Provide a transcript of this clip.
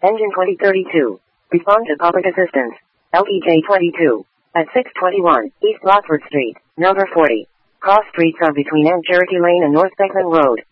Engine 2032. Respond to public assistance. LEJ 22. At 621 East Rockford Street, number 40. Cross streets are between N. Cherokee Lane and North Beckman Road.